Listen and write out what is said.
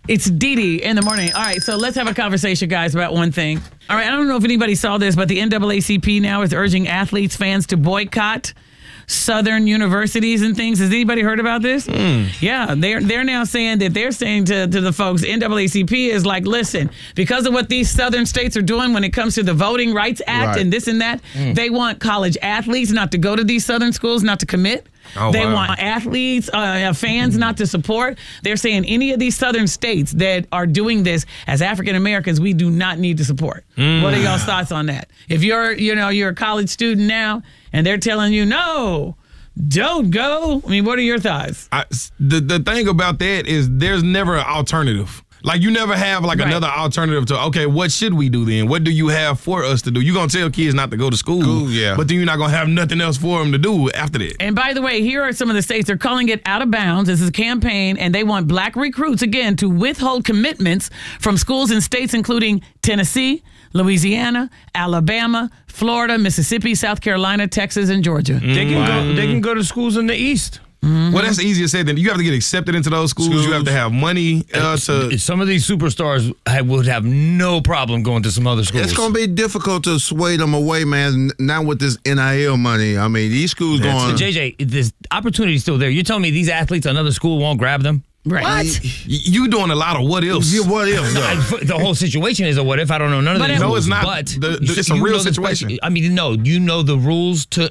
It's Dee Dee in the morning. All right, so let's have a conversation, guys, about one thing. All right, I don't know if anybody saw this, but the NAACP now is urging athletes, fans to boycott Southern universities and things. Has anybody heard about this? Yeah, they're now saying that they're saying to the folks, NAACP is like, listen, because of what these Southern states are doing when it comes to the Voting Rights Act and this and that, they want college athletes not to go to these Southern schools, not to commit. They want athletes, fans not to support. They're saying any of these Southern states that are doing this as African Americans, we do not need to support. What are y'all's thoughts on that? If you're a college student now and they're telling you, no, don't go. I mean, what are your thoughts? The thing about that is there's never an alternative. Like, you never have, another alternative to, okay, what should we do then? What do you have for us to do? You're going to tell kids not to go to school, but then you're not going to have nothing else for them to do after that. And by the way, here are some of the states. They're calling it out of bounds. This is a campaign, and they want black recruits, again, to withhold commitments from schools in states including Tennessee, Louisiana, Alabama, Florida, Mississippi, South Carolina, Texas, and Georgia. They can go to schools in the East. Well, that's easier said than you have to get accepted into those schools. You have to have money to. Some of these superstars would have no problem going to some other schools. It's going to be difficult to sway them away, man. Now with this NIL money, I mean, these schools going. JJ, this opportunity is still there. You're telling me these athletes, another school won't grab them? Right. What? You doing a lot of what ifs. Yeah, what if? The whole situation is a what if. I don't know none of these rules. No, it's not. But it's a real situation. I mean, no, you know the rules to